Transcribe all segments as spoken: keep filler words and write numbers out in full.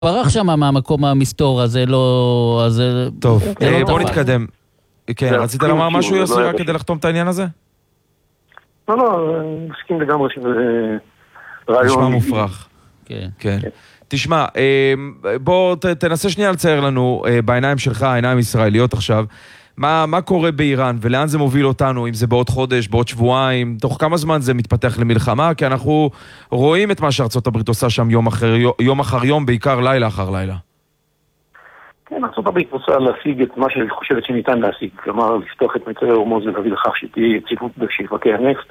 ברח שם מהמקום המסתור, אז זה לא... טוב, בואו נתקדם. כן, רצית לומר משהו יוסי רק כדי לחתום את העניין הזה? לא, לא, מסכים לגמרי שזה רעיון... נשמע מופרך. כן. תשמע, בוא תנסה שנייה לצייר לנו בעיניים שלך, העיניים ישראליות עכשיו, מה, מה קורה באיראן ולאן זה מוביל אותנו, אם זה בעוד חודש, בעוד שבועיים, תוך כמה זמן זה מתפתח למלחמה, כי אנחנו רואים את מה שארצות הברית עושה שם יום אחר יום, אחר יום, בעיקר לילה אחר לילה. כן, ארצות הברית רוצה להשיג את מה שאני חושבת שניתן להשיג, כלומר לפתוח את מצרי הורמוז ולהביא לכך שתהיה יציבות בשוקי הנפט,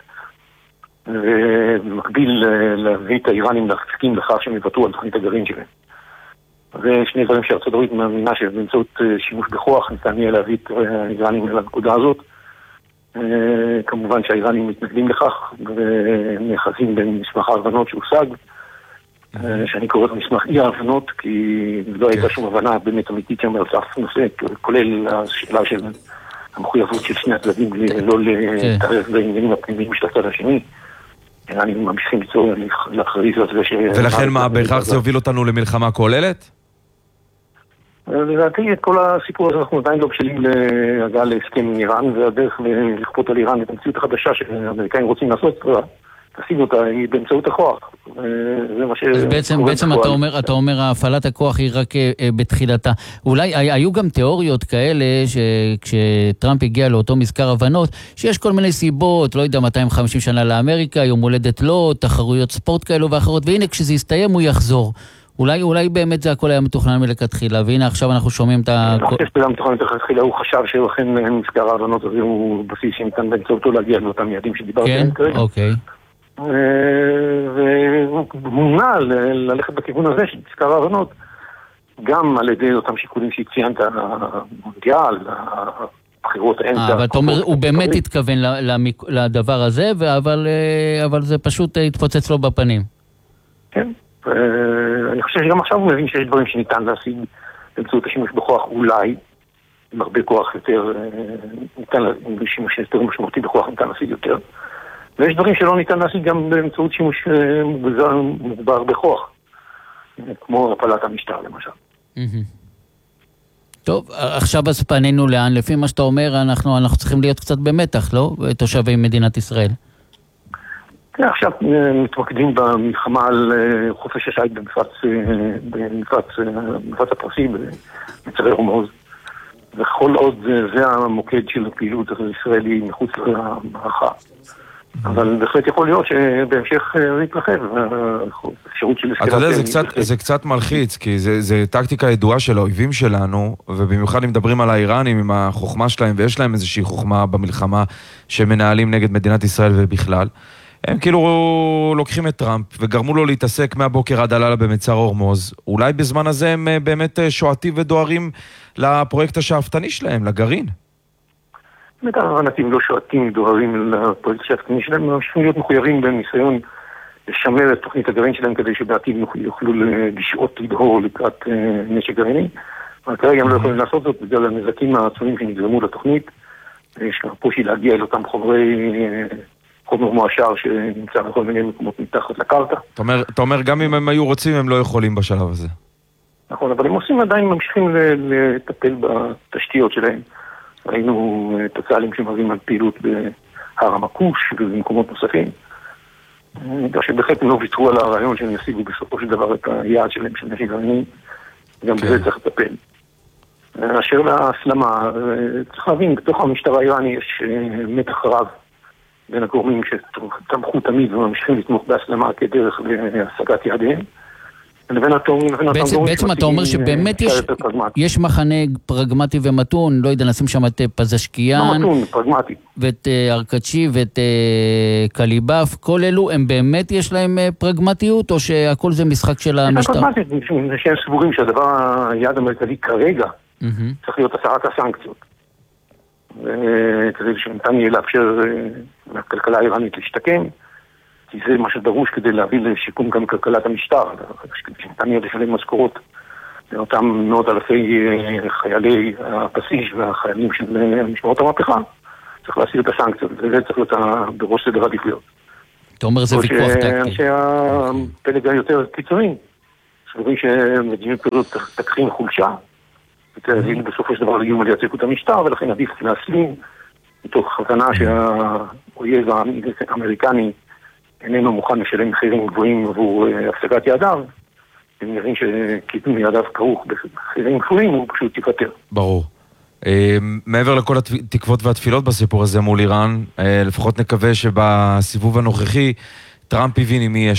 ובמקביל להביא את האיראנים להסכים לכך שהם יוותרו על תוכנית הגרעין שלהם. ושני דברים שארצות הברית מאמינה שבאמצעות שימוש בכוח ניתן יהיה להביא את האיראנים לנקודה הזאת. כמובן שהאיראנים מתנגדים לכך ונאחזים במסמך ההבנות שהושג, שאני קורא את מסמך אי ההבנות, כי לא הייתה שום הבנה באמת אמיתית שם על אף נושא, כולל השאלה של המחויבות של שני הצדדים לא להתערב בעניינים הפנימיים של הצד השני. אני ממשיכים ליצור להכריז על זה ש... ולכן מה, בהכרח זה יוביל אותנו למלחמה כוללת? לדעתי, את כל הסיפור הזה אנחנו עדיין לא בשלים להגעה להסכם עם איראן, והדרך לכפות על איראן את המציאות החדשה שהאמריקאים רוצים לעשות, תשיג אותה, היא באמצעות הכוח. אז בעצם, בעצם אתה אומר, אתה אומר, הפעלת הכוח היא רק בתחילתה. אולי היו גם תיאוריות כאלה שכשטראמפ הגיע לאותו מזכר הבנות, שיש כל מיני סיבות, לא יודע, מאתיים וחמישים שנה לאמריקה, יום הולדת לא, תחרויות ספורט כאלו ואחרות, והנה כשזה יסתיים הוא יחזור. אולי, אולי באמת זה הכל היה מתוכנן מלכתחילה, והנה עכשיו אנחנו שומעים את ה... אני חושב שזה היה מתוכנן מלכתחילה, הוא חשב שלכן מזכר ההבנות הזה הוא בסיס שניתן באמצעותו להגיע לאותם יעדים שדיברתי עליהם כרגע. כן, אוקיי. והוא מונע ללכת בכיוון הזה של מזכר ההבנות, גם על ידי אותם שיקולים שציינת, המונדיאל, הבחירות האמצע. אבל אתה אומר, הוא באמת התכוון לדבר הזה, אבל זה פשוט התפוצץ לו בפנים. כן. אני חושב שגם עכשיו הוא מבין שיש דברים שניתן להשיג באמצעות השימוש בכוח, אולי עם הרבה כוח יותר, ניתן שימוש יותר משמעותי בכוח ניתן להשיג יותר, ויש דברים שלא ניתן להשיג גם באמצעות שימוש מוגבר בכוח, כמו הפעלת המשטר למשל. טוב, עכשיו אז פנינו לאן? לפי מה שאתה אומר, אנחנו, אנחנו צריכים להיות קצת במתח, לא? תושבי מדינת ישראל. כן, עכשיו מתמקדים במלחמה על חופש השייט במפרץ, במפרץ, במפרץ הפרסי, במצרי הורמוז. וכל עוד זה המוקד של הפעילות הישראלי מחוץ למערכה. אבל בהחלט יכול להיות שבהמשך זה יתרחב. האפשרות של... אתה יודע, זה קצת, זה קצת מלחיץ, כי זה, זה טקטיקה ידועה של האויבים שלנו, ובמיוחד אם מדברים על האיראנים עם החוכמה שלהם, ויש להם איזושהי חוכמה במלחמה שמנהלים נגד מדינת ישראל ובכלל. הם כאילו לוקחים את טראמפ וגרמו לו להתעסק מהבוקר עד הלילה במצר הורמוז. אולי בזמן הזה הם באמת שועטים ודוארים לפרויקט השאפתני שלהם, לגרעין. באמת הנתיב לא שועטים ודוארים לפרויקט השאפתני שלהם, הם ממשיכים להיות מחויבים בניסיון לשמר את תוכנית הגרעין שלהם כדי שבעתיד יוכלו לשעות לדהור לקראת נשק גרעיני. אבל כרגע הם לא יכולים לעשות זאת בגלל הנזקים העצומים שנגרמו לתוכנית. יש קושי להגיע אל אותם חומרי... חומר מואשר שנמצא בכל מיני מקומות מתחת לקרקע. אתה אומר, אתה אומר, גם אם הם היו רוצים, הם לא יכולים בשלב הזה. נכון, אבל הם עושים עדיין, ממשיכים לטפל בתשתיות שלהם. ראינו תוצאים שמראים על פעילות בהר המקוש ובמקומות נוספים. אני יודע שבהחלט הם לא ויתרו על הרעיון שהם ישיגו בסופו של דבר את היעד שלהם של נשק גרעיני. גם בזה צריך לטפל. אשר להסלמה, צריך להבין, בתוך המשטר האיראני יש מתח רב בין הגורמים שתמכו תמיד וממשיכים לתמוך בהסלמה כדרך להשגת יעדיהם. בעצם אתה אומר שבאמת יש מחנה פרגמטי ומתון, לא יודע, נשים שם את פזשקיאן, ואת ארקצ'י ואת קליבאף, כל אלו, הם באמת יש להם פרגמטיות, או שהכל זה משחק של המשטר? זה פרגמטית, שהם סבורים שהדבר, היעד המרכזי כרגע, צריך להיות הסרת הסנקציות. וכדי שניתן יהיה לאפשר לכלכלה האיראנית להשתקם, כי זה מה שדרוש כדי להביא לשיקום גם כלכלת המשטר, שניתן יהיה לשלם משכורות לאותם מאות אלפי חיילי הבסיס והחיילים של משמרות המהפכה, צריך להסיר את הסנקציות, וזה צריך להיות בראש סדר העדיפויות. אתה אומר זה ויכוח טקטי. אנשי הפלג היותר קיצוני סבורים שמדיניות כזאת תקרין חולשה, ותבין בסופו של דבר איום על יציבות את המשטר, ולכן עדיף להסלים, מתוך הבנה שהאויב האמריקני איננו מוכן לשלם מחירים גבוהים עבור הפסקת יעדיו, הם נראים שקידום יעדיו כרוך במחירים גבוהים, הוא פשוט יפטר. ברור. מעבר לכל התקוות והתפילות בסיפור הזה מול איראן, לפחות נקווה שבסיבוב הנוכחי טראמפ הבין עם מי יש